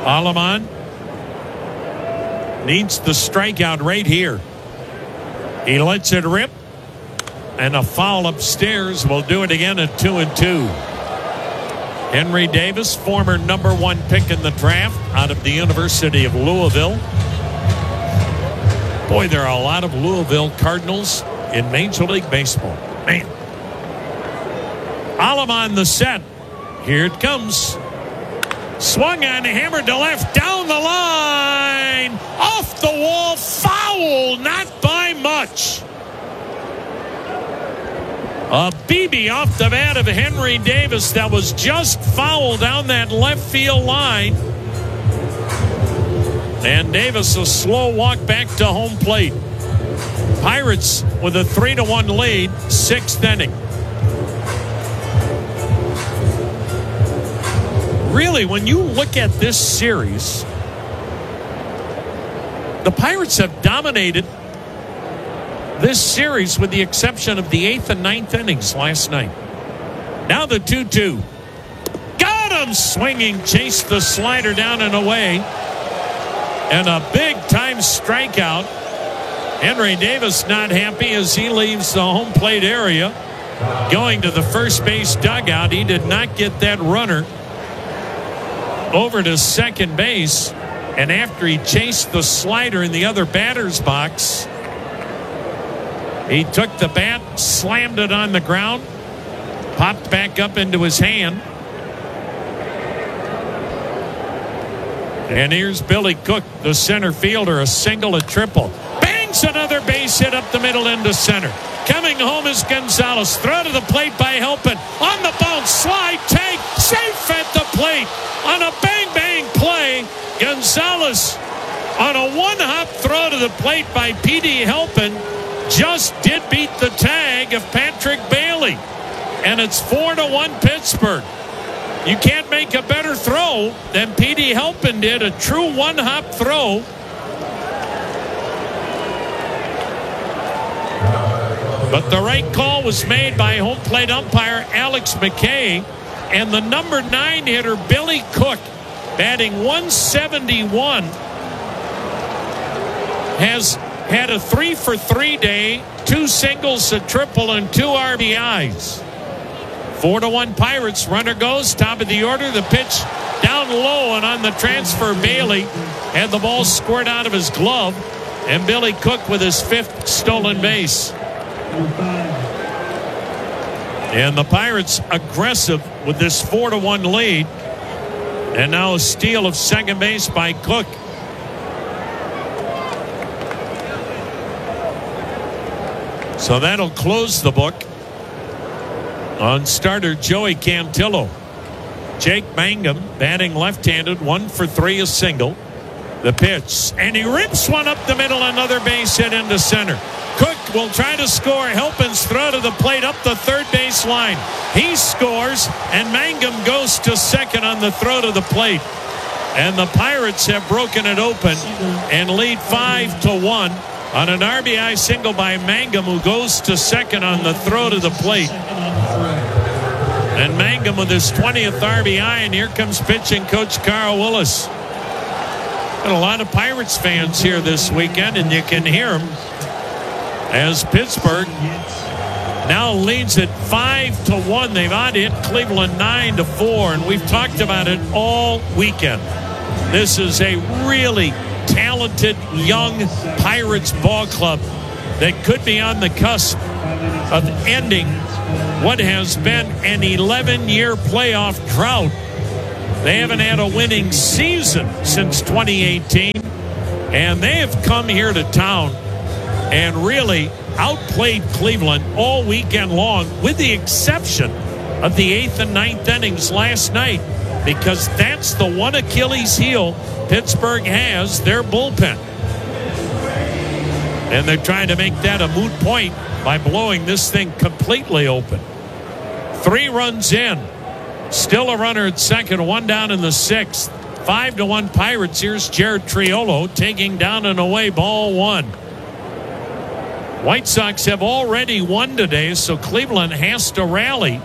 Aleman needs the strikeout right here. He lets it rip, and a foul upstairs will do it again at 2-2. Henry Davis, former number 1 pick in the draft out of the University of Louisville. Boy, there are a lot of Louisville Cardinals in Major League Baseball. Man. Aleman the set. Here it comes. Swung on, hammered to left, down the line, off the wall, foul, not by much. A BB off the bat of Henry Davis that was just fouled down that left field line. And Davis a slow walk back to home plate. Pirates with a 3-1 lead, 6th inning. Really, when you look at this series, the Pirates have dominated this series with the exception of the 8th and 9th innings last night. Now the 2-2. Got him swinging, chased the slider down and away. And a big-time strikeout. Henry Davis not happy as he leaves the home plate area. Going to the first base dugout, he did not get that runner over to second base. And after he chased the slider in the other batter's box, he took the bat, slammed it on the ground, popped back up into his hand. And here's Billy Cook, the center fielder, a single, a triple. Bangs another base hit up the middle into center. Coming home is Gonzalez. Throw to the plate by Helpin. On the bounce, slide, take, safe at the plate. On a bang-bang play, Gonzalez on a one-hop throw to the plate by P.D. Helpin just did beat the tag of Patrick Bailey. And it's 4-1 Pittsburgh. You can't make a better throw than P.D. Helpin did, a true one-hop throw. But the right call was made by home plate umpire Alex McKay. And the number 9 hitter, Billy Cook, batting 171, has had a 3-for-3 day, 2 singles, a triple, and 2 RBIs. 4-1 Pirates. Runner goes, top of the order. The pitch down low, and on the transfer, Bailey had the ball squirt out of his glove. And Billy Cook with his 5th stolen base. And the Pirates aggressive with this 4-1 lead. And now a steal of second base by Cook. So that'll close the book on starter Joey Cantillo. Jake Mangum batting left-handed, 1 for 3, a single. The pitch, and he rips one up the middle, another base hit into center. Cook will try to score. Helpin's throw to the plate up the third base line. He scores, and Mangum goes to second on the throw to the plate. And the Pirates have broken it open and lead 5-1 on an RBI single by Mangum, who goes to second on the throw to the plate. And Mangum with his 20th RBI, and here comes pitching coach Carl Willis. Got a lot of Pirates fans here this weekend, and you can hear them as Pittsburgh now leads it 5-1. They've out-hit Cleveland 9-4, and we've talked about it all weekend. This is a really talented young Pirates ball club that could be on the cusp of ending what has been an 11-year playoff drought. They haven't had a winning season since 2018, and they have come here to town and really outplayed Cleveland all weekend long, with the exception of the 8th and 9th innings last night, because that's the one Achilles heel Pittsburgh has, their bullpen. And they're trying to make that a moot point by blowing this thing completely open. 3 runs in. Still a runner at second, 1 down in the 6th. 5-1 Pirates. Here's Jared Triolo taking down and away ball 1. White Sox have already won today, so Cleveland has to rally.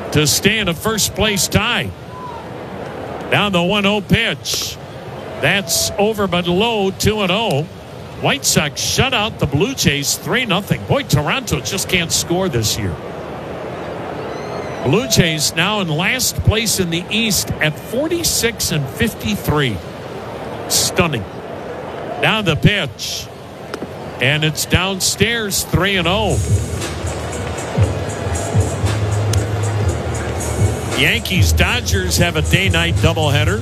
to stay in a first-place tie. Down the 1-0 pitch. That's over but low, 2-0. White Sox shut out the Blue Jays 3-0. Boy, Toronto just can't score this year. Blue Jays now in last place in the East at 46-53. Stunning. Now the pitch. And it's downstairs, 3-0. Yankees-Dodgers have a day-night doubleheader.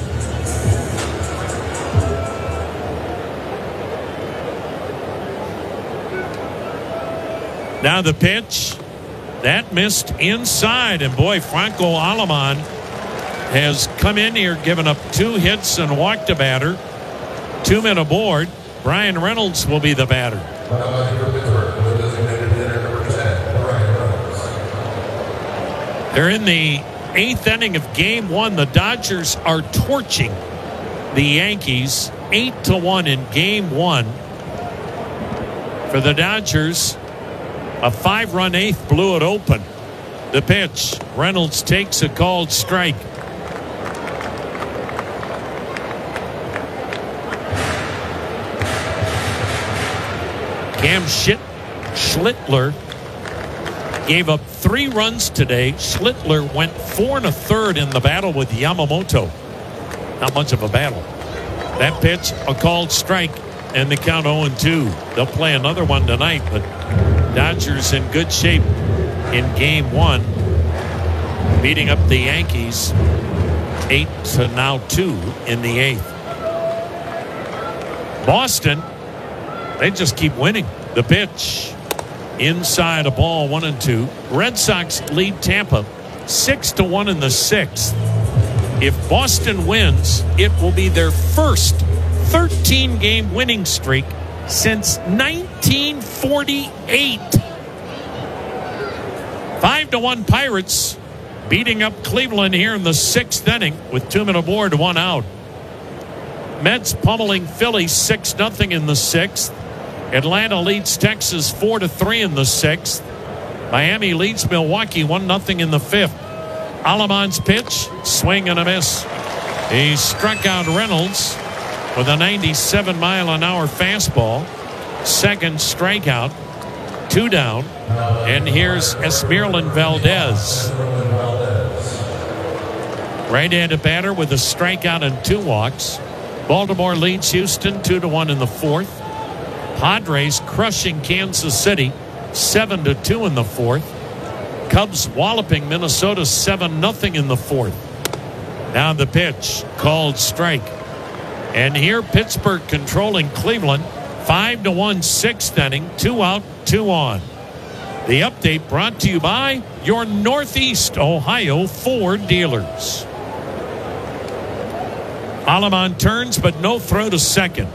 Now the pitch. That missed inside. And boy, Franco Aleman has come in here, given up 2 hits and walked a batter. 2 men aboard. Brian Reynolds will be the batter. They're in the 8th inning of Game 1. The Dodgers are torching the Yankees 8-1 in Game 1. For the Dodgers, a 5-run 8th blew it open. The pitch. Reynolds takes a called strike. Cam Schlittler gave up 3 runs today. Schlittler went 4 1/3 in the battle with Yamamoto. Not much of a battle. That pitch, a called strike, and the count 0-2. They'll play another one tonight, but Dodgers in good shape in Game 1, beating up the Yankees 8-2 in the 8th. Boston, they just keep winning. The pitch. Inside a ball, 1-2. Red Sox lead Tampa 6-1 in the 6th. If Boston wins, it will be their first 13-game winning streak since 1948. 5-1 Pirates beating up Cleveland here in the 6th inning with 2 men aboard, 1 out. Mets pummeling Philly 6-0 in the 6th. Atlanta leads Texas 4-3 in the 6th. Miami leads Milwaukee 1-0 in the 5th. Aleman's pitch, swing and a miss. He struck out Reynolds with a 97-mile-an-hour fastball. Second strikeout, 2 down. And here's Esmeralyn Valdez. Right-handed batter with a strikeout and 2 walks. Baltimore leads Houston 2-1 in the 4th. Padres crushing Kansas City 7-2 in the 4th. Cubs walloping Minnesota 7-0 in the 4th. Now the pitch, called strike. And here Pittsburgh controlling Cleveland 5-1 6th inning, 2 out, 2 on. The update brought to you by your Northeast Ohio Ford dealers. Aleman turns, but no throw to second.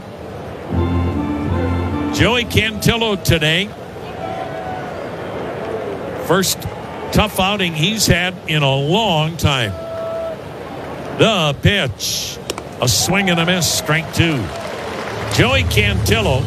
Joey Cantillo today. First tough outing he's had in a long time. The pitch. A swing and a miss, strike 2. Joey Cantillo,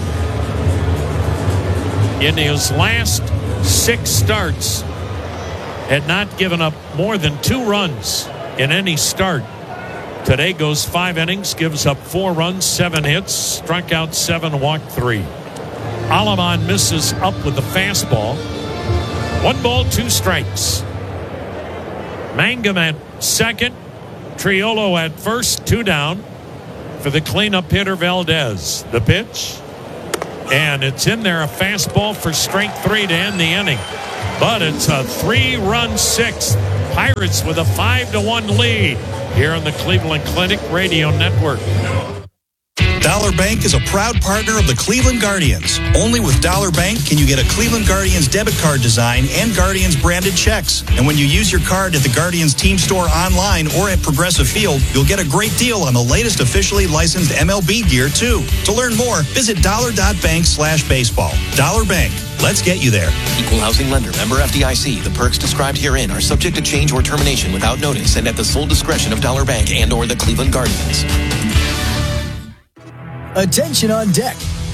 in his last 6 starts, had not given up more than 2 runs in any start. Today goes 5 innings, gives up 4 runs, 7 hits, struck out 7, walked 3. Aleman misses up with the fastball. 1 ball, 2 strikes. Mangum at second. Triolo at first, 2 down for the cleanup hitter Valdez. The pitch. And it's in there, a fastball for strike 3 to end the inning. But it's a 3-run 6th. Pirates with a 5-1 lead here on the Cleveland Clinic Radio Network. Dollar Bank is a proud partner of the Cleveland Guardians. Only with Dollar Bank can you get a Cleveland Guardians debit card design and Guardians branded checks. And when you use your card at the Guardians team store online or at Progressive Field, you'll get a great deal on the latest officially licensed MLB gear too. To learn more, visit dollar.bank/baseball. Dollar Bank. Let's get you there. Equal housing lender. Member FDIC. The perks described herein are subject to change or termination without notice and at the sole discretion of Dollar Bank and or the Cleveland Guardians. Attention on deck.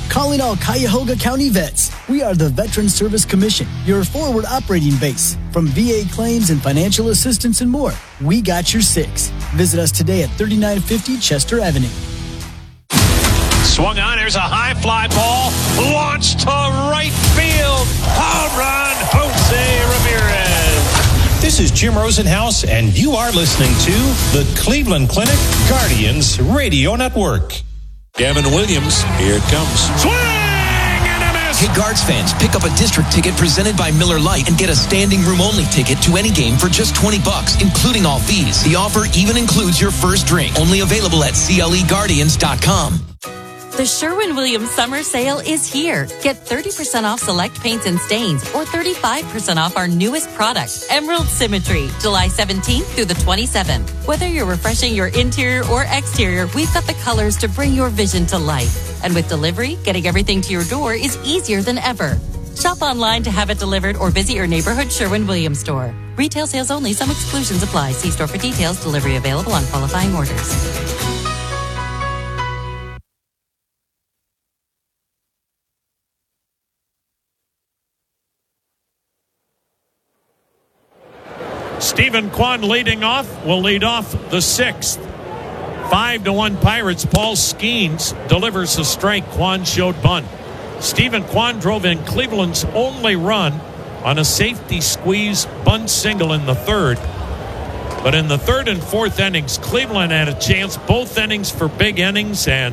Calling all Cuyahoga County vets. We are the Veteran Service Commission, your forward operating base. From VA claims and financial assistance and more, we got your six. Visit us today at 3950 Chester Avenue. Swung on. There's a high fly ball launched to right field. Home run, Jose Ramirez. This is Jim Rosenhaus, and you are listening to the Cleveland Clinic Guardians Radio Network. Gavin Williams, here it comes. Swing and a miss. Hey, Guards fans, pick up a district ticket presented by Miller Lite and get a standing room only ticket to any game for just $20, including all fees. The offer even includes your first drink. Only available at CLEGuardians.com. The Sherwin-Williams Summer Sale is here. Get 30% off select paints and stains or 35% off our newest product, Emerald Symmetry, July 17th through the 27th. Whether you're refreshing your interior or exterior, we've got the colors to bring your vision to life. And with delivery, getting everything to your door is easier than ever. Shop online to have it delivered or visit your neighborhood Sherwin-Williams store. Retail sales only. Some exclusions apply. See store for details. Delivery available on qualifying orders. Stephen Kwan leading off, will lead off the sixth. 5-1 Pirates. Paul Skeens delivers a strike. Kwan showed bunt. Stephen Kwan drove in Cleveland's only run on a safety squeeze bunt single in the third. But in the third and fourth innings, Cleveland had a chance, both innings for big innings, and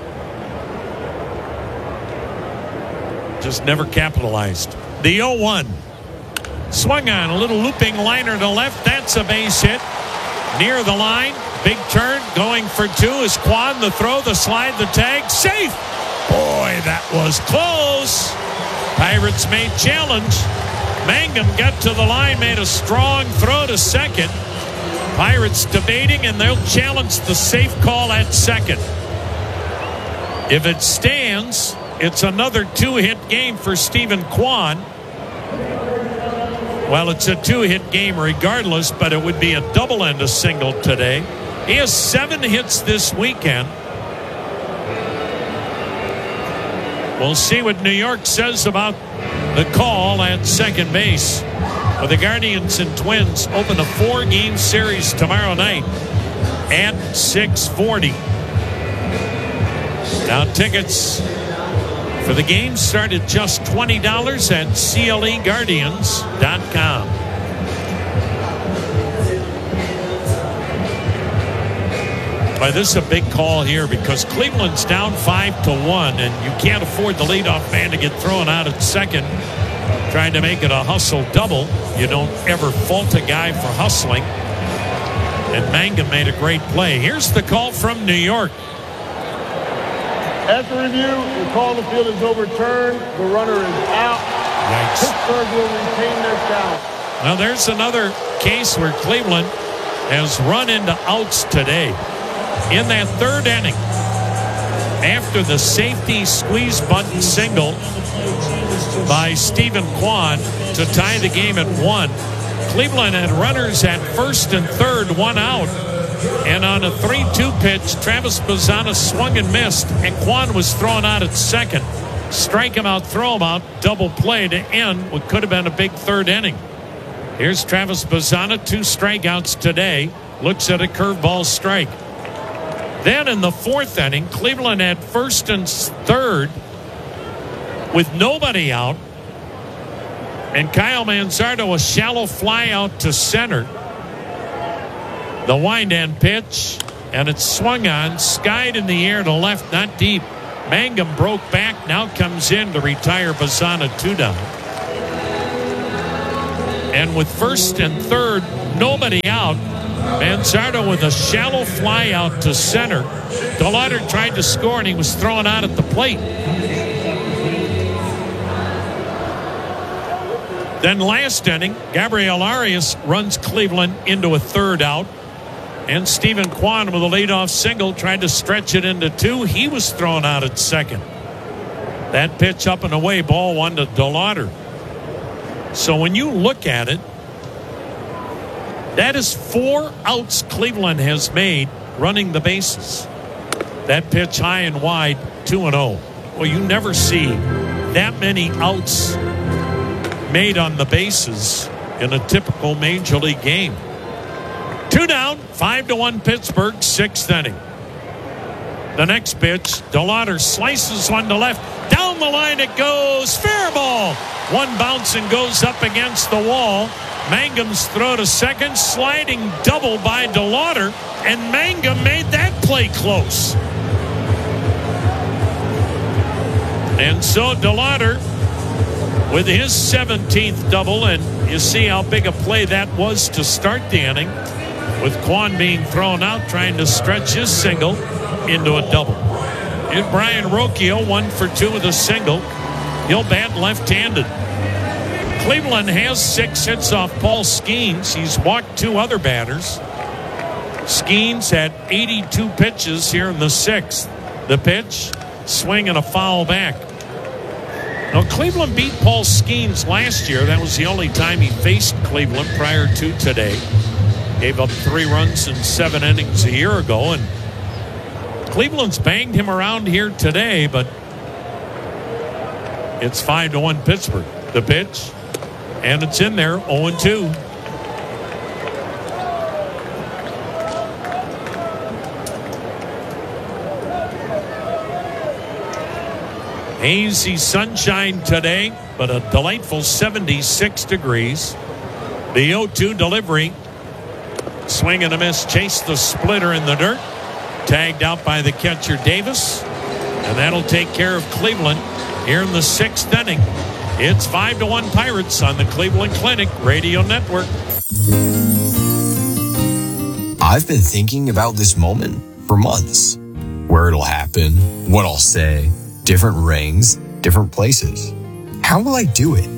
just never capitalized. The 0-1. Swung on, a little looping liner to left. That's a base hit. Near the line. Big turn. Going for two is Kwan. The throw, the slide, the tag. Safe. Boy, that was close. Pirates made challenge. Mangum got to the line, made a strong throw to second. Pirates debating, and they'll challenge the safe call at second. If it stands, it's another two-hit game for Stephen Kwan. Well, it's a two-hit game regardless, but it would be a double and a single today. He has 7 hits this weekend. We'll see what New York says about the call at second base. Well, the Guardians and Twins open a 4-game series tomorrow night at 6:40. Now, tickets for the game start at just $20 at CLEGuardians.com. Well, this is a big call here because Cleveland's down 5-1, and you can't afford the leadoff man to get thrown out at second, trying to make it a hustle double. You don't ever fault a guy for hustling. And Mangum made a great play. Here's the call from New York. After review, the call on the field is overturned. The runner is out. Yikes. Pittsburgh will retain their count. Well, there's another case where Cleveland has run into outs today. In that third inning, after the safety squeeze button single by Stephen Kwan to tie the game at 1, Cleveland had runners at first and third, 1 out. And on a 3-2 pitch, Travis Bazzana swung and missed, and Kwan was thrown out at second. Strike him out, throw him out, double play to end what could have been a big third inning. Here's Travis Bazzana, 2 strikeouts today. Looks at a curveball strike. Then in the fourth inning, Cleveland had first and third with nobody out. And Kyle Manzardo, a shallow fly out to center. The wind-end pitch, and it's swung on, skied in the air to left, not deep. Mangum broke back, now comes in to retire Bazzana 2 down. And with first and third, nobody out, Manzardo with a shallow fly out to center. DeLauder tried to score, and he was thrown out at the plate. Then last inning, Gabriel Arias runs Cleveland into a third out. And Stephen Kwan with a leadoff single tried to stretch it into 2. He was thrown out at second. That pitch up and away, ball 1 to DeLauder. So when you look at it, that is 4 outs Cleveland has made running the bases. That pitch high and wide, 2-0. Well, you never see that many outs made on the bases in a typical Major League game. 2 down, 5-1 Pittsburgh, 6th inning. The next pitch, DeLauder slices one to left. Down the line it goes. Fair ball. One bounce and goes up against the wall. Mangum's throw to second. Sliding double by DeLauder. And Mangum made that play close. And so DeLauder with his 17th double. And you see how big a play that was to start the inning, with Kwan being thrown out, trying to stretch his single into a double. And Brian Rocchio 1 for 2 with a single. He'll bat left-handed. Cleveland has 6 hits off Paul Skeens. He's walked 2 other batters. Skeens had 82 pitches here in the 6th. The pitch, swing and a foul back. Now, Cleveland beat Paul Skeens last year. That was the only time he faced Cleveland prior to today. Gave up 3 runs in 7 innings a year ago, and Cleveland's banged him around here today, but it's 5-1 Pittsburgh. The pitch, and it's in there, 0-2. Hazy sunshine today, but a delightful 76 degrees. The 0-2 delivery. Swing and a miss. Chased the splitter in the dirt. Tagged out by the catcher Davis. And that'll take care of Cleveland here in the 6th inning. It's 5-1 Pirates on the Cleveland Clinic Radio Network. I've been thinking about this moment for months. Where it'll happen, what I'll say, different rings, different places. How will I do it?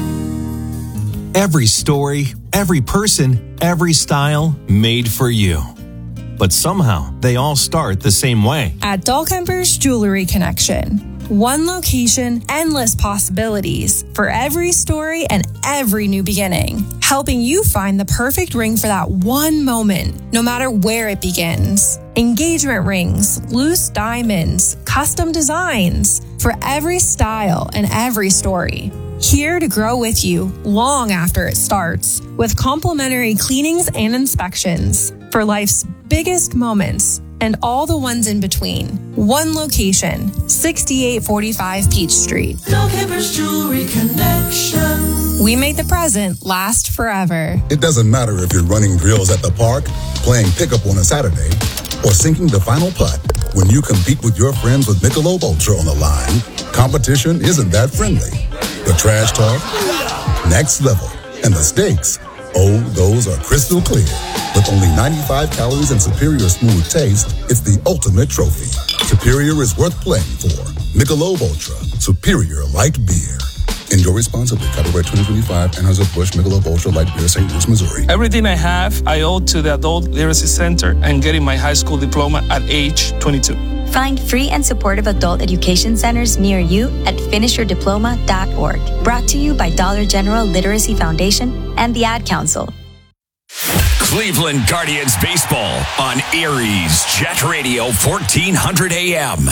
Every story, every person, every style made for you. But somehow they all start the same way. At Dahlkemper's Jewelry Connection. One location, endless possibilities for every story and every new beginning. Helping you find the perfect ring for that one moment, no matter where it begins. Engagement rings, loose diamonds, custom designs for every style and every story. Here to grow with you long after it starts, with complimentary cleanings and inspections for life's biggest moments and all the ones in between. One location, 6845 Peach Street. Dahlkemper's Jewelry Connection. We made the present last forever. It doesn't matter if you're running drills at the park, playing pickup on a Saturday, or sinking the final putt. When you compete with your friends with Michelob Ultra on the line, competition isn't that friendly. The trash talk, next level, and the stakes, oh, those are crystal clear. With only 95 calories and superior smooth taste, it's the ultimate trophy. Superior is worth playing for. Michelob Ultra, superior light beer. Enjoy responsibly. Copyright 2025, Anheuser-Busch Michelob Ultra Light Beer, St. Louis, Missouri. Everything I have, I owe to the Adult Literacy Center and getting my high school diploma at age 22. Find free and supportive adult education centers near you at finishyourdiploma.org. Brought to you by Dollar General Literacy Foundation and the Ad Council. Cleveland Guardians baseball on Aries Jet Radio 1400 AM.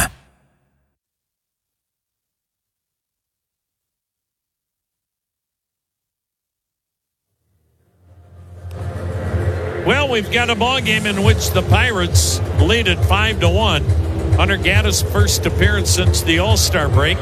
Well, we've got a ball game in which the Pirates lead at 5-1. Hunter Gaddis' first appearance since the All-Star break.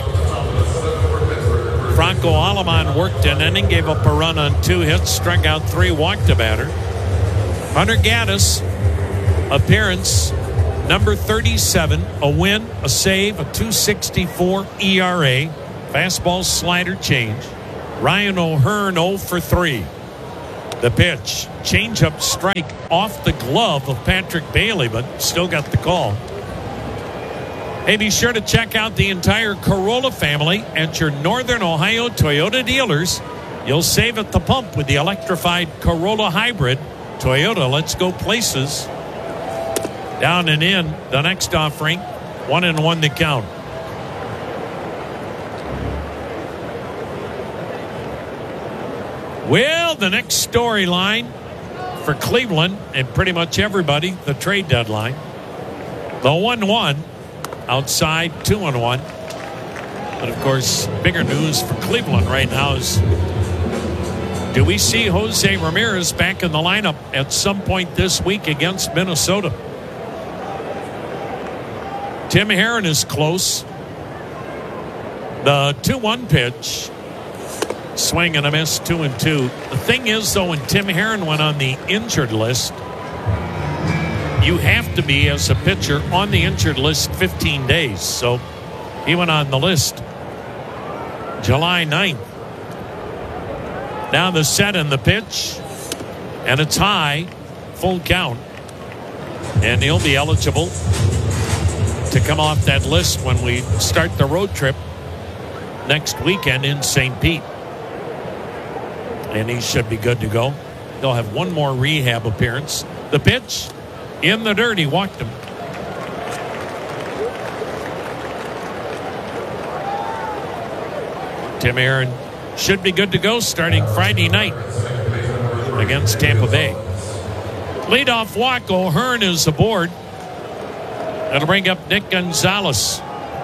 Franco Aleman worked an inning, gave up a run on 2 hits, struck out 3, walked a batter. Hunter Gaddis' appearance, number 37, a win, a save, a 2.64 ERA, fastball slider change. Ryan O'Hearn 0 for 3. The pitch, changeup strike off the glove of Patrick Bailey, but still got the call. Hey, be sure to check out the entire Corolla family at your Northern Ohio Toyota dealers. You'll save at the pump with the electrified Corolla Hybrid. Toyota, let's go places. Down and in, the next offering, 1-1 the count. Well, the next storyline for Cleveland and pretty much everybody, the trade deadline. The 1-1 outside, 2-1. But, of course, bigger news for Cleveland right now is, do we see Jose Ramirez back in the lineup at some point this week against Minnesota? Tim Herron is close. The 2-1 pitch. Swing and a miss, 2-2. The thing is, though, when Tim Herron went on the injured list, you have to be, as a pitcher, on the injured list 15 days. So he went on the list July 9th. Now the set and the pitch, and it's high, full count. And he'll be eligible to come off that list when we start the road trip next weekend in St. Pete. And he should be good to go. They'll have one more rehab appearance. The pitch in the dirt. He walked him. Tim Herron should be good to go starting Friday night against Tampa Bay. Leadoff walk. O'Hearn is aboard. That'll bring up Nick Gonzalez.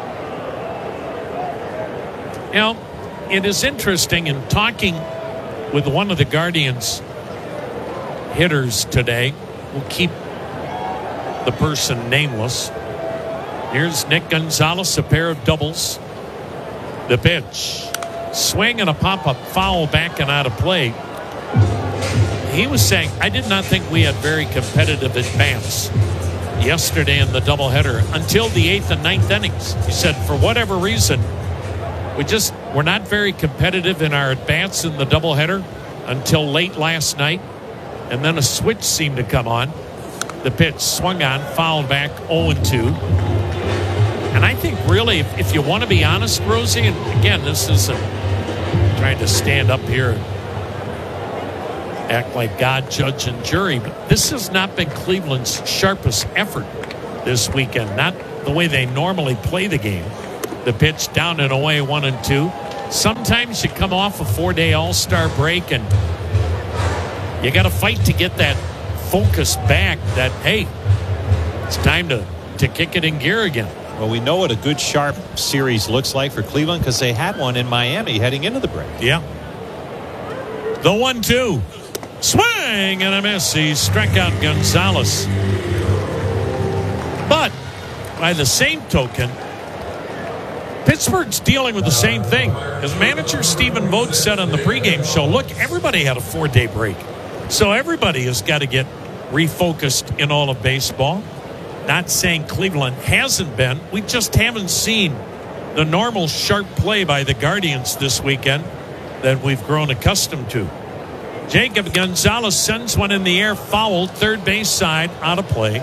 You know, it is interesting in talking with one of the Guardians hitters today. We'll keep the person nameless. Here's Nick Gonzalez, a pair of doubles. The pitch. Swing and a pop-up foul back and out of play. He was saying, I did not think we had very competitive at-bats yesterday in the doubleheader until the 8th and 9th innings. He said, for whatever reason, we're not very competitive in our at-bats in the doubleheader until late last night. And then a switch seemed to come on. The pitch swung on, fouled back, 0-2. And I think really, if you want to be honest, Rosie, and again, this isn't trying to stand up here and act like God, judge, and jury, but this has not been Cleveland's sharpest effort this weekend. Not the way they normally play the game. The pitch down and away, 1-2. Sometimes you come off a 4-day All-Star break and you got to fight to get that focus back that, hey, it's time to kick it in gear again. Well, we know what a good, sharp series looks like for Cleveland because they had one in Miami heading into the break. Yeah. The 1-2. Swing and a miss. He struck out Gonzalez. But by the same token, Pittsburgh's dealing with the same thing. As manager Stephen Vogt said on the pregame show, look, everybody had a 4-day break. So everybody has got to get refocused in all of baseball. Not saying Cleveland hasn't been. We just haven't seen the normal sharp play by the Guardians this weekend that we've grown accustomed to. Jacob Gonzalez sends one in the air, fouled, third base side, out of play.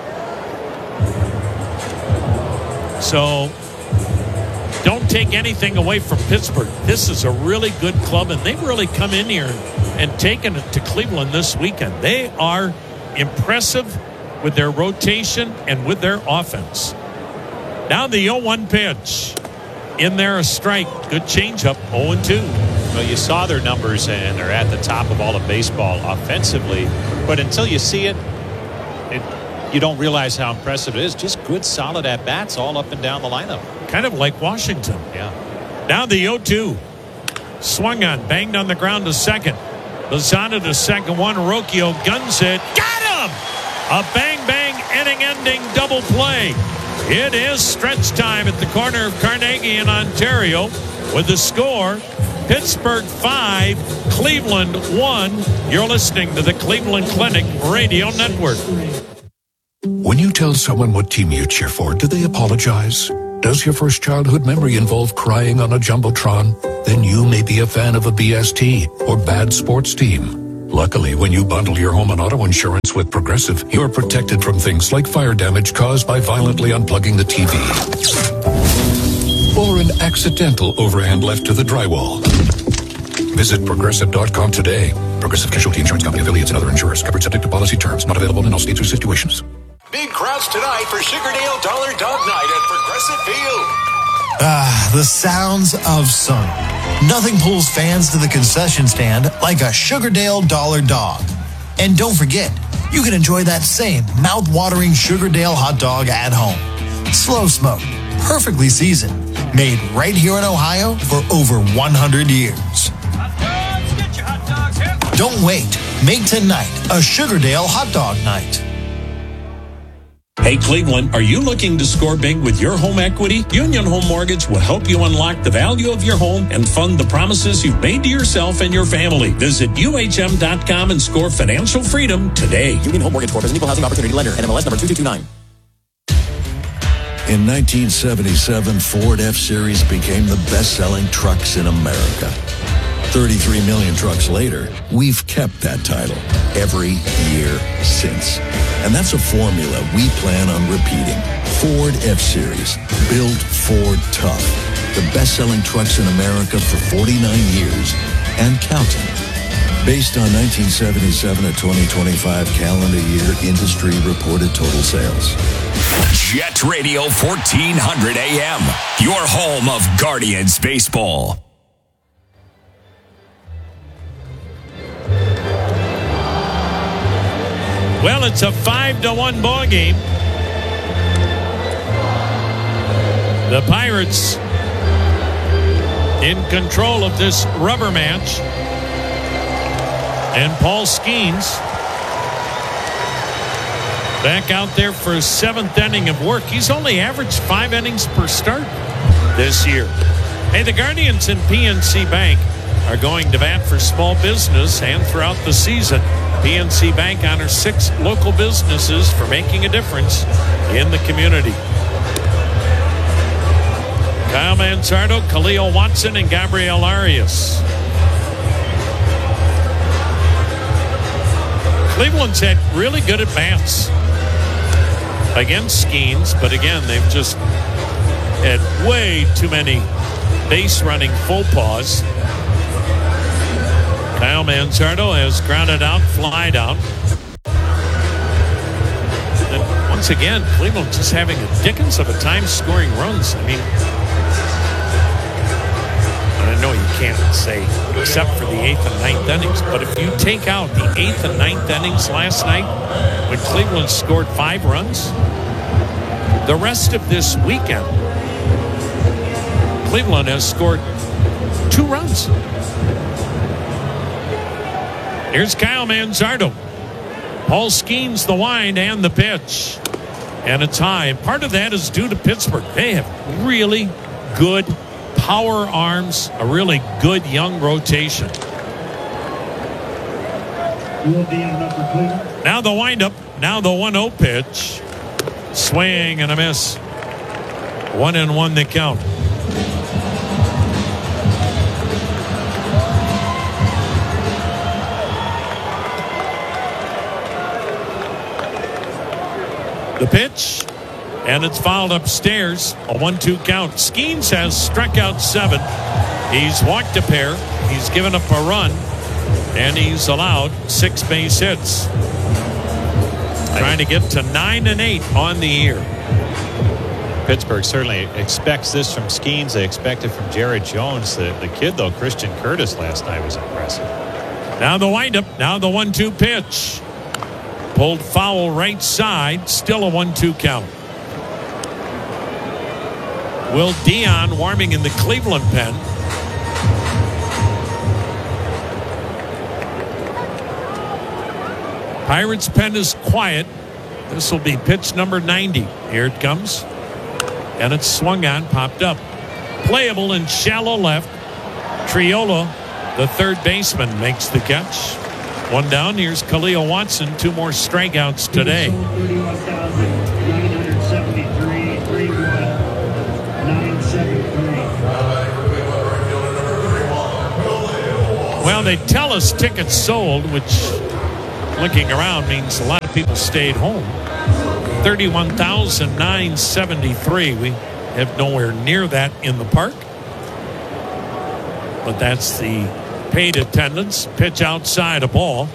So don't take anything away from Pittsburgh. This is a really good club, and they've really come in here and taken it to Cleveland this weekend. They are impressive with their rotation and with their offense. Now the 0-1 pitch. In there, a strike. Good changeup, 0-2. Well, you saw their numbers, and they're at the top of all of baseball offensively. But until you see it, you don't realize how impressive it is. Just good, solid at-bats all up and down the lineup. Kind of like Washington. Yeah. Now the 0-2. Swung on, banged on the ground to second. Lozano to second, one. Rocchio guns it. Got him! A bang-bang, inning-ending double play. It is stretch time at the corner of Carnegie in Ontario with the score, Pittsburgh 5, Cleveland 1. You're listening to the Cleveland Clinic Radio Network. When you tell someone what team you cheer for, do they apologize? Does your first childhood memory involve crying on a Jumbotron? Then you may be a fan of a BST or bad sports team. Luckily, when you bundle your home and auto insurance with Progressive, you're protected from things like fire damage caused by violently unplugging the TV or an accidental overhand left to the drywall. Visit Progressive.com today. Progressive Casualty Insurance Company, affiliates, and other insurers. Covered subject to policy terms. Not available in all states or situations. Big crowds tonight for Sugardale Dollar Dog Night at Progressive Field. The sounds of summer. Nothing pulls fans to the concession stand like a Sugardale Dollar Dog. And don't forget, you can enjoy that same mouth-watering Sugardale hot dog at home. Slow smoked, perfectly seasoned, Made right here in Ohio for over 100 years. Don't wait. Make tonight a Sugardale hot dog night. Hey, Cleveland, are you looking to score big with your home equity? Union Home Mortgage will help you unlock the value of your home and fund the promises you've made to yourself and your family. Visit UHM.com and score financial freedom today. Union Home Mortgage Corp is an equal housing opportunity lender. NMLS number 2229. In 1977, Ford F-Series became the best-selling trucks in America. 33 million trucks later, we've kept that title every year since. And that's a formula we plan on repeating. Ford F-Series, built Ford tough. The best-selling trucks in America for 49 years and counting. Based on 1977 to 2025 calendar year industry reported total sales. Jet Radio 1400 AM, your home of Guardians baseball. Well, it's a 5-1 ball game. The Pirates in control of this rubber match. And Paul Skeens back out there for his 7th inning of work. He's only averaged 5 innings per start this year. Hey, the Guardians and PNC Bank are going to bat for small business, and throughout the season, PNC Bank honors 6 local businesses for making a difference in the community. Kyle Manzardo, Khalil Watson, and Gabriel Arias. Cleveland's had really good at-bats against Skeens, but again, they've just had way too many base-running full paws. Kyle Manzardo has grounded out, flied out. And once again, Cleveland just having a dickens of a time scoring runs. I mean, I know you can't say except for the 8th and 9th innings, but if you take out the 8th and 9th innings last night when Cleveland scored 5 runs, the rest of this weekend, Cleveland has scored 2 runs. Here's Kyle Manzardo. Paul Skeens the wind and the pitch. And it's high. And part of that is due to Pittsburgh. They have really good power arms, a really good young rotation. Now the windup. Now the 1-0 pitch. Swing and a miss. 1-1 the count. The pitch, and it's fouled upstairs. A 1-2 count. Skeens has struck out 7. He's walked a pair. He's given up a run, and he's allowed 6 base hits. Trying to get to 9 and 8 on the year. Pittsburgh certainly expects this from Skeens. They expect it from Jared Jones. The kid, though, Christian Curtis last night was impressive. Now the windup. Now the 1-2 pitch. Pulled foul right side. Still a 1-2 count. Will Dion warming in the Cleveland pen. Pirates pen is quiet. This will be pitch number 90. Here it comes. And it's swung on, popped up. Playable in shallow left. Triola, the third baseman, makes the catch. 1 down. Here's Khalil Watson. 2 more strikeouts today. Well, they tell us tickets sold, which, looking around, means a lot of people stayed home. 31,973. We have nowhere near that in the park. But that's the paid attendance. Pitch outside a ball.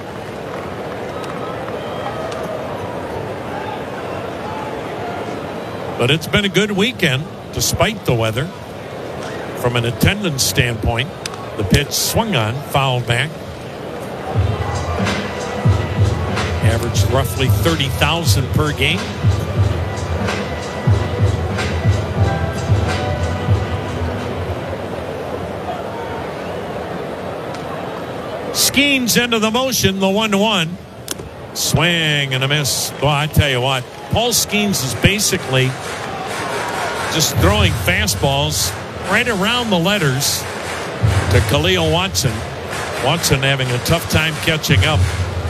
But it's been a good weekend despite the weather. From an attendance standpoint, the pitch swung on, fouled back. Averaged roughly 30,000 per game. Skeens into the motion, the 1-1. Swing and a miss. Well, I tell you what, Paul Skeens is basically just throwing fastballs right around the letters to Khalil Watson. Watson having a tough time catching up.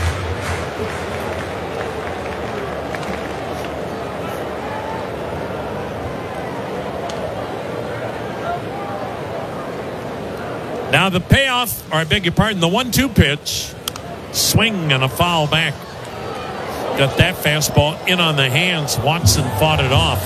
Now the payoff, or I beg your pardon, the 1-2 pitch. Swing and a foul back. Got that fastball in on the hands. Watson fought it off.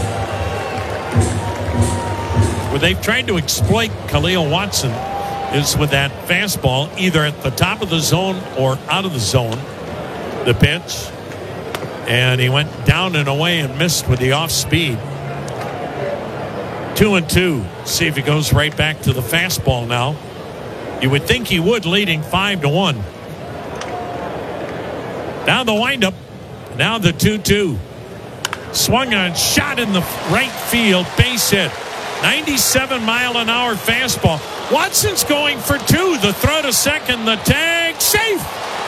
Where they've tried to exploit Khalil Watson is with that fastball, either at the top of the zone or out of the zone. The pitch. And he went down and away and missed with the off speed. 2-2. See if he goes right back to the fastball now. You would think he would, leading 5-1. Now the windup. Now the 2-2. Swung on, shot in the right field, base hit. 97-mile-an-hour fastball. Watson's going for 2. The throw to second, the tag, safe.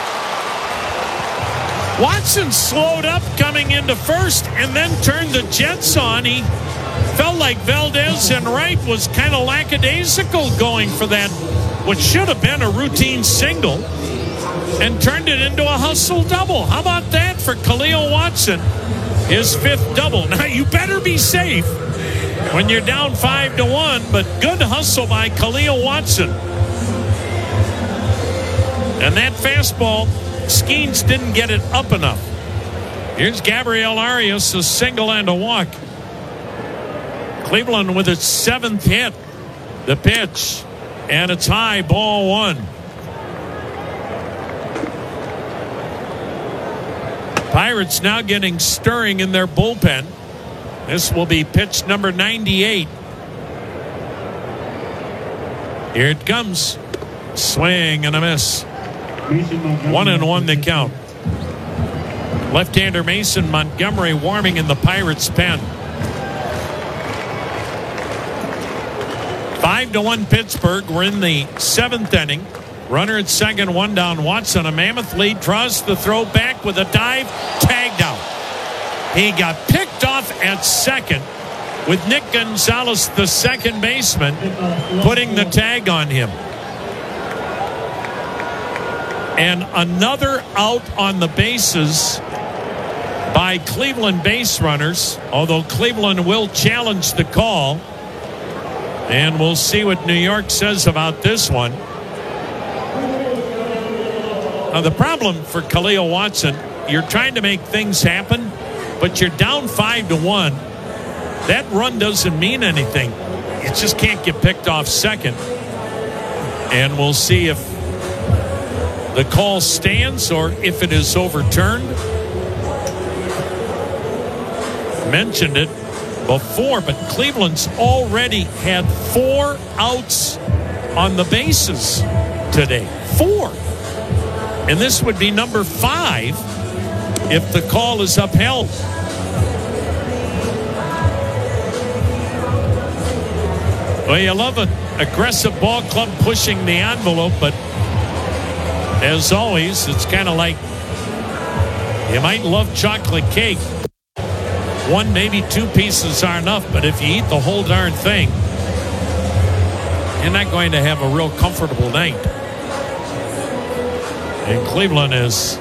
Watson slowed up coming into first and then turned the jets on. He felt like Valdez and Wright was kind of lackadaisical going for that, what should have been a routine single, and turned it into a hustle double. How about that for Khalil Watson? His 5th double. Now you better be safe when you're down 5-1, but good hustle by Khalil Watson. And that fastball, Skeens didn't get it up enough. Here's Gabriel Arias, a single and a walk. Cleveland with its 7th hit. The pitch, and it's high, ball 1. Pirates now getting stirring in their bullpen. This will be pitch number 98. Here it comes. Swing and a miss. 1-1 the count. Left-hander Mason Montgomery warming in the Pirates' pen. 5-1 Pittsburgh. We're in the 7th inning. Runner at second, 1 down. Watson, a mammoth lead, draws the throw back with a dive, tagged out. He got picked off at second with Nick Gonzalez, the second baseman, putting the tag on him. And another out on the bases by Cleveland base runners, although Cleveland will challenge the call. And we'll see what New York says about this one. Now, the problem for Khalil Watson, you're trying to make things happen, but you're down 5-1. That run doesn't mean anything. You just can't get picked off second. And we'll see if the call stands or if it is overturned. Mentioned it before, but Cleveland's already had 4 outs on the bases today. 4. And this would be number 5 if the call is upheld. Well, you love an aggressive ball club pushing the envelope, but as always, it's kind of like you might love chocolate cake. 1, maybe 2 pieces are enough, but if you eat the whole darn thing, you're not going to have a real comfortable night. And Cleveland has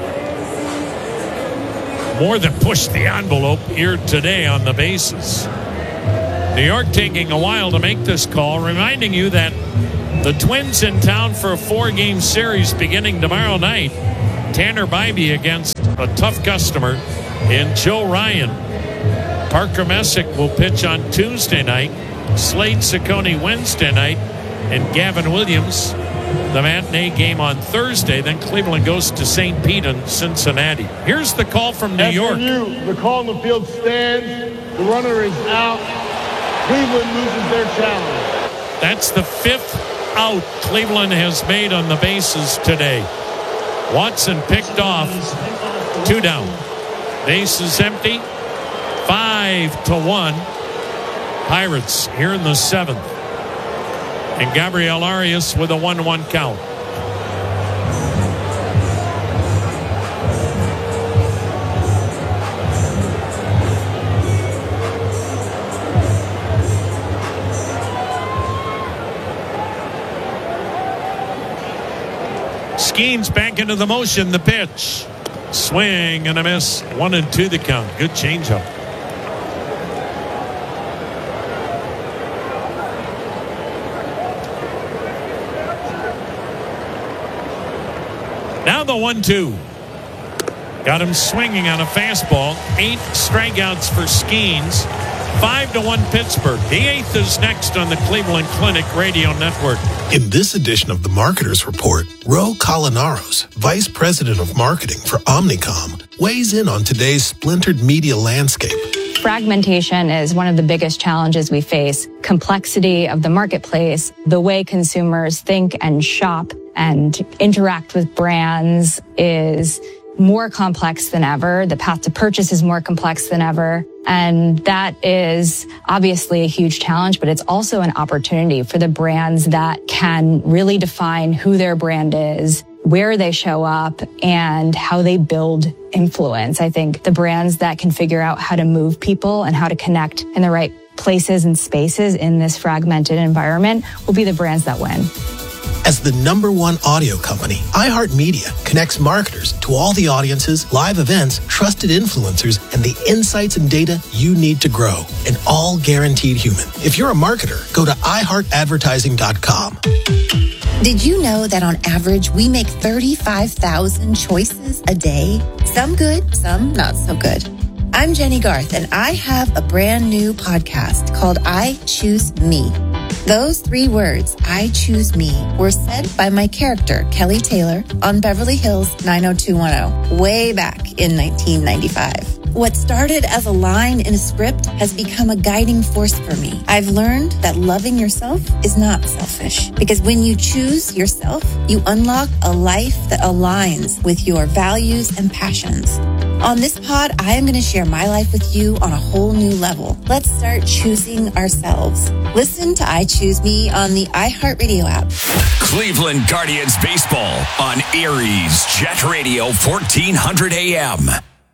more than pushed the envelope here today on the bases. New York taking a while to make this call, reminding you that the Twins in town for a 4-game series beginning tomorrow night. Tanner Bybee against a tough customer in Joe Ryan. Parker Messick will pitch on Tuesday night. Slade Ciccone Wednesday night. And Gavin Williams, the matinee game on Thursday. Then Cleveland goes to St. Pete and Cincinnati. Here's the call from New York. The call on the field stands. The runner is out. Cleveland loses their challenge. That's the 5th out Cleveland has made on the bases today. Watson picked off. 2 down. Bases empty. 5-1. Pirates here in the 7th. And Gabriel Arias with a 1-1 count. Skeens back into the motion. The pitch. Swing and a miss. 1-2 the count. Good changeup. Now the 1-2. Got him swinging on a fastball. 8 strikeouts for Skeens. 5-1 Pittsburgh. The 8th is next on the Cleveland Clinic Radio Network. In this edition of the Marketers Report, Ro Colinaros, Vice President of Marketing for Omnicom, weighs in on today's splintered media landscape. Fragmentation is one of the biggest challenges we face. Complexity of the marketplace, the way consumers think and shop and interact with brands is more complex than ever. The path to purchase is more complex than ever. And that is obviously a huge challenge, but it's also an opportunity for the brands that can really define who their brand is, where they show up, and how they build influence. I think the brands that can figure out how to move people and how to connect in the right places and spaces in this fragmented environment will be the brands that win. As the #1 audio company, iHeartMedia connects marketers to all the audiences, live events, trusted influencers, and the insights and data you need to grow. And all guaranteed human. If you're a marketer, go to iHeartAdvertising.com. Did you know that on average, we make 35,000 choices a day? Some good, some not so good. I'm Jenny Garth, and I have a brand new podcast called I Choose Me. Those 3 words, I choose me, were said by my character, Kelly Taylor, on Beverly Hills 90210, way back in 1995. What started as a line in a script has become a guiding force for me. I've learned that loving yourself is not selfish, because when you choose yourself, you unlock a life that aligns with your values and passions. On this pod, I am going to share my life with you on a whole new level. Let's start choosing ourselves. Listen to I Choose Me on the iHeartRadio app. Cleveland Guardians baseball on Erie's Jet Radio 1400 AM.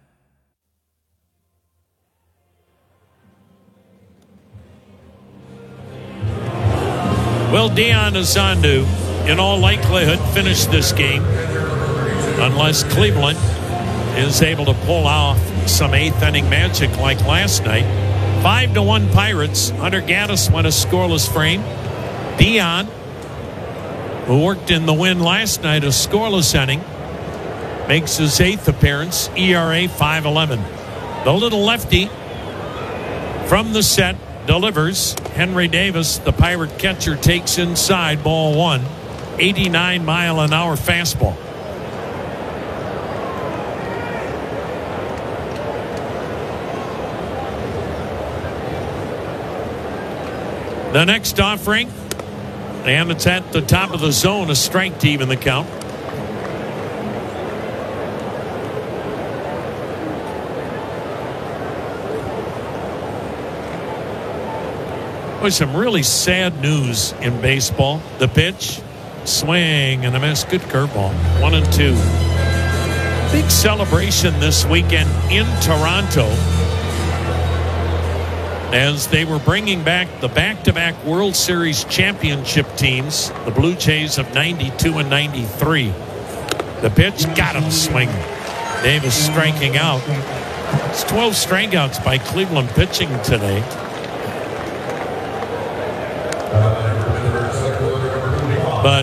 Will Dion Azandu, in all likelihood, finish this game unless Cleveland is able to pull off some 8th inning magic like last night. 5-1 Pirates. Hunter Gaddis went a scoreless frame. Dion, who worked in the win last night, a scoreless inning, makes his 8th appearance. ERA 5.11. The little lefty from the set delivers. Henry Davis, the Pirate catcher, takes inside, ball 1. 89-mile-an-hour fastball. The next offering, and it's at the top of the zone, a strike to even the count. There's some really sad news in baseball. The pitch, swing and a miss. Good curveball. 1-2. Big celebration this weekend in Toronto as they were bringing back the back-to-back World Series championship teams, the Blue Jays of 92 and 93. The pitch got him swinging. Davis striking out. It's 12 strikeouts by Cleveland pitching today. But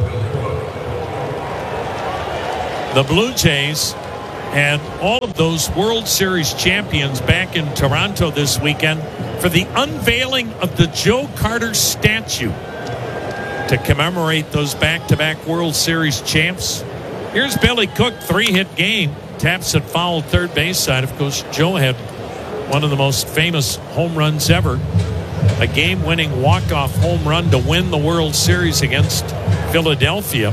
the Blue Jays had all of those World Series champions back in Toronto this weekend for the unveiling of the Joe Carter statue to commemorate those back-to-back World Series champs. Here's Billy Cook, 3-hit game. Taps it foul third base side. Of course, Joe had one of the most famous home runs ever. A game-winning walk-off home run to win the World Series against Philadelphia.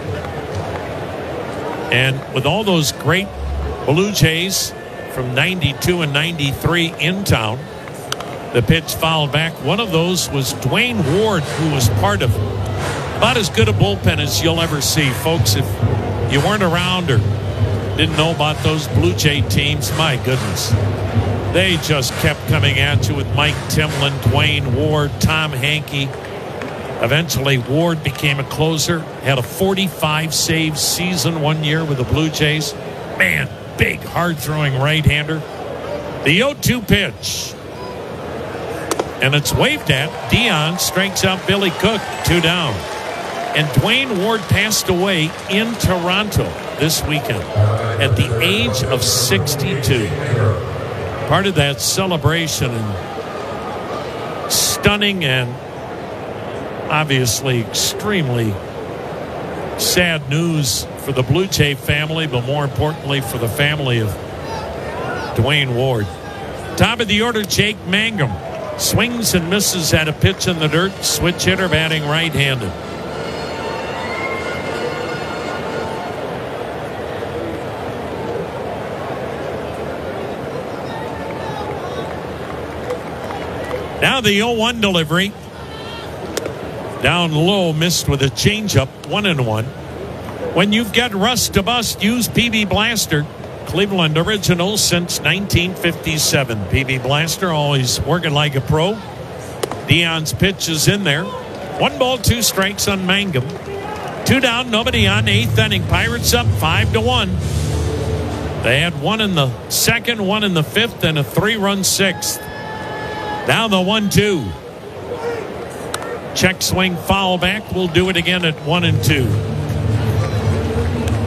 And with all those great Blue Jays from 92 and 93 in town, the pitch fouled back. One of those was Dwayne Ward, who was part of about as good a bullpen as you'll ever see. Folks, if you weren't around or didn't know about those Blue Jay teams, my goodness. They just kept coming at you with Mike Timlin, Dwayne Ward, Tom Hankey. Eventually, Ward became a closer, had a 45-save season one year with the Blue Jays. Man, big, hard-throwing right-hander. The 0-2 pitch. And it's waved at. Dion strikes out Billy Cook, 2 down. And Dwayne Ward passed away in Toronto this weekend at the age of 62. Part of that celebration and stunning and obviously extremely sad news for the Blue Jay family, but more importantly for the family of Dwayne Ward. Top of the order, Jake Mangum. Swings and misses at a pitch in the dirt. Switch hitter, batting right-handed. Now the 0-1 delivery. Down low, missed with a changeup, 1-1. When you've got rust to bust, use PB Blaster. Cleveland original since 1957. PB Blaster always working like a pro. Dion's pitch is in there. 1 ball, 2 strikes on Mangum. 2 down, nobody on. 8th inning. Pirates up 5-1. They had 1 in the 2nd, 1 in the 5th, and a 3-run 6th. Now the 1-2. Check swing foul back. We'll do it again at 1-2.